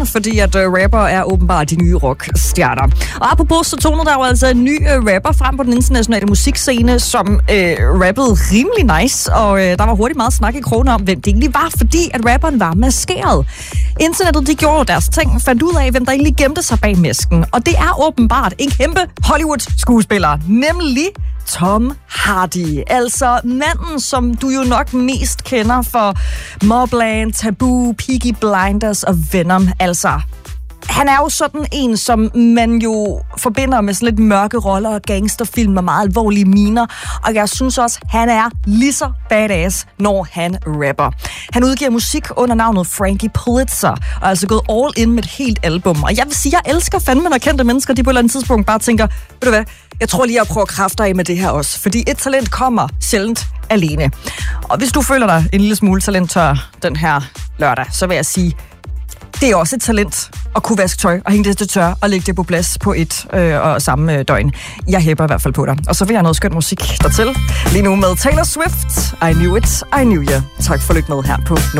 fordi at rapper er åbenbart de nye rockstjerner. Og apropos, så tonede der jo altså en ny rapper frem på den internationale musikscene, som rappede rimelig nice, og der var hurtigt meget snak i krogen om, hvem det egentlig var, fordi at rapperen var maskeret. Internettet, de gjorde deres ting, fandt ud af, hvem der egentlig gemte sig bag masken, og det er åbenbart en kæmpe Hollywood-skuespiller, nemlig Tom Hardy. Altså manden, som du jo nok mest kender for Mobland, Taboo, Peaky Blinders og Venom. Altså, han er jo sådan en, som man jo forbinder med sådan lidt mørke roller og gangsterfilm og meget alvorlige miner. Og jeg synes også, han er lige så badass, når han rapper. Han udgiver musik under navnet Frankie Pulitzer, og er altså gået all in med et helt album. Og jeg vil sige, jeg elsker fandme, når kendte mennesker, de på et eller andet tidspunkt bare tænker, ved du hvad, jeg tror lige, jeg prøver kræfter af med det her også. Fordi et talent kommer sjældent alene. Og hvis du føler dig en lille smule talenttør den her lørdag, så vil jeg sige, det er også et talent at kunne vaske tøj og hænge det til tør og lægge det på plads på et og samme døgn. Jeg hæpper i hvert fald på dig. Og så vil jeg noget skønt musik dertil. Lige nu med Taylor Swift. I Knew It, I Knew You. Tak for at lytte med her på